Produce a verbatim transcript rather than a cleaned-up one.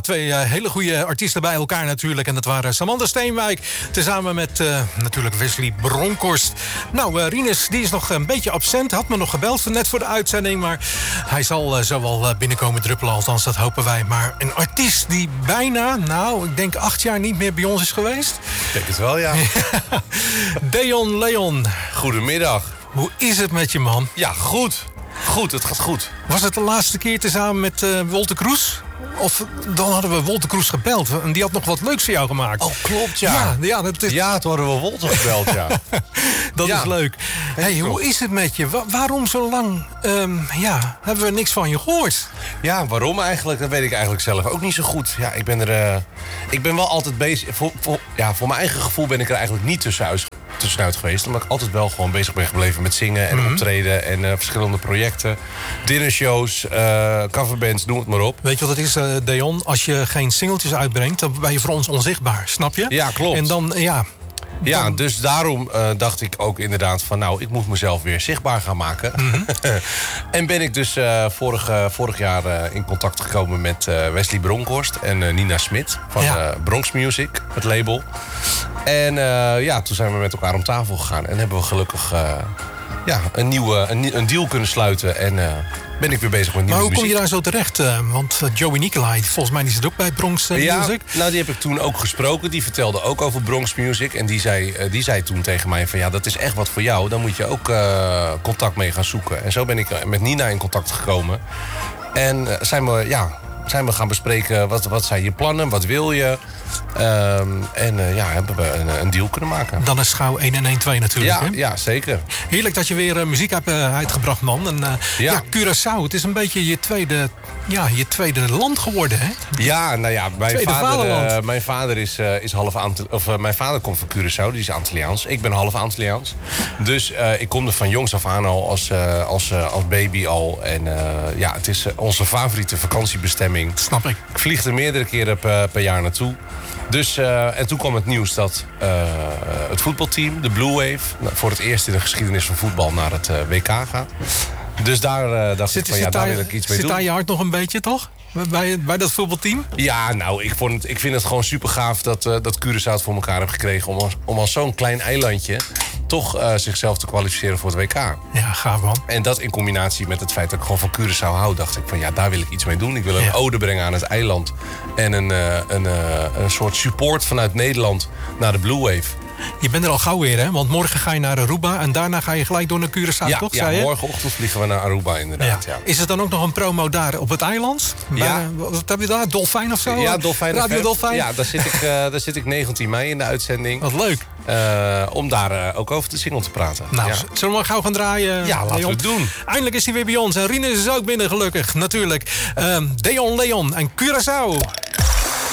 twee uh, hele goede artiesten bij elkaar natuurlijk. En dat waren Samantha Steenwijk, tezamen met uh, natuurlijk Wesley Bronkhorst. Nou, uh, Rinus, die is nog een beetje absent. Had me nog gebeld net voor de uitzending. Maar hij zal uh, zo wel uh, binnenkomen druppelen, althans dat hopen wij. Maar een artiest die bijna, nou, ik denk acht jaar niet meer bij ons is geweest. Ik denk het wel, ja. Deon Leon. Goedemiddag. Hoe is het met je, man? Ja, goed. Goed, het gaat goed. Was het de laatste keer tezamen met uh, Wolter Kroes? Of dan hadden we Wolter Kroes gebeld. En die had nog wat leuks voor jou gemaakt. Oh, klopt, ja. Ja, ja, dat is... ja toen hadden we Wolter gebeld, ja. dat ja. is leuk. Hey, hoe is het met je? Wa- waarom zo lang um, ja, hebben we niks van je gehoord? Ja, waarom eigenlijk? Dat weet ik eigenlijk zelf ook niet zo goed. Ja, ik ben er... Uh, ik ben wel altijd bezig... Voor, voor, ja, voor mijn eigen gevoel ben ik er eigenlijk niet tussenuit, tussenuit geweest. Omdat ik altijd wel gewoon bezig ben gebleven met zingen en mm-hmm. optreden. En uh, verschillende projecten. Dinnershows, uh, coverbands, noem het maar op. Weet je wat het is, uh, Deon? Als je geen singeltjes uitbrengt, dan ben je voor ons onzichtbaar. Snap je? Ja, klopt. En dan, ja... Ja, Dan... dus daarom uh, dacht ik ook inderdaad van... nou, ik moet mezelf weer zichtbaar gaan maken. Mm-hmm. En ben ik dus uh, vorig, uh, vorig jaar uh, in contact gekomen met uh, Wesley Bronkhorst en uh, Nina Smit van ja. uh, Bronx Music, het label. En uh, ja, toen zijn we met elkaar om tafel gegaan. En hebben we gelukkig uh, ja, een, nieuwe, een, een deal kunnen sluiten. En uh, ben ik weer bezig met nieuwe Maar hoe muziek. kom je daar zo terecht? Uh, want uh, Joey Nicolai, volgens mij die zit ook bij Bronx uh, ja, Music. Nou, die heb ik toen ook gesproken. Die vertelde ook over Bronx Music. En die zei, uh, die zei toen tegen mij van... ja, dat is echt wat voor jou. Dan moet je ook uh, contact mee gaan zoeken. En zo ben ik met Nina in contact gekomen. En uh, zijn we... ja. zijn we gaan bespreken wat, wat zijn je plannen, wat wil je. Um, en uh, ja, hebben we een, een deal kunnen maken. Dan is Schouw één en één twee natuurlijk. Ja, hè? ja, zeker. Heerlijk dat je weer uh, muziek hebt uh, uitgebracht, man. En, uh, ja. ja, Curaçao, het is een beetje je tweede, ja, je tweede land geworden, hè? Ja, nou ja, mijn tweede vader, uh, mijn vader is, uh, is half Ant- of uh, mijn vader komt van Curaçao, die is Antilliaans. Ik ben half Antilliaans. Dus uh, ik kom er van jongs af aan al als, uh, als, uh, als baby al. En uh, ja, het is uh, onze favoriete vakantiebestemming. Snap ik. Ik vlieg er meerdere keren per, per jaar naartoe. Dus, uh, en toen kwam het nieuws dat uh, het voetbalteam, de Blue Wave... Nou, voor het eerst in de geschiedenis van voetbal naar het uh, W K gaat. Dus daar uh, dacht zit, ik van ja, daar wil ik iets mee zit doen. Zit daar je hart nog een beetje, toch? Bij, bij dat voetbalteam? Ja, nou, ik, vond het, ik vind het gewoon super gaaf dat, uh, dat Curaçao het voor elkaar heeft gekregen... om als, om als zo'n klein eilandje toch uh, zichzelf te kwalificeren voor het W K. Ja, gaaf man. En dat in combinatie met het feit dat ik gewoon van Curaçao hou... dacht ik van ja, daar wil ik iets mee doen. Ik wil een ja. ode brengen aan het eiland. En een, uh, een, uh, een soort support vanuit Nederland naar de Blue Wave. Je bent er al gauw weer, hè? Want morgen ga je naar Aruba en daarna ga je gelijk door naar Curaçao, ja, toch? Ja, zei je? morgenochtend vliegen we naar Aruba, inderdaad. Ja. Ja. Is het dan ook nog een promo daar op het eiland? Bij, ja. Wat heb je daar? Dolfijn of zo? Ja, Dolfijn. Radio Dolfijn? Ja, daar zit, ik, uh, daar zit ik negentien mei in de uitzending. Wat leuk. Uh, om daar uh, ook over de single te praten. Nou, ja. zullen we maar gauw gaan draaien? Ja, laten Leon? we het doen. Eindelijk is hij weer bij ons. En Rinus is ook binnen, gelukkig. Natuurlijk. Uh, Deon Leon en Curaçao.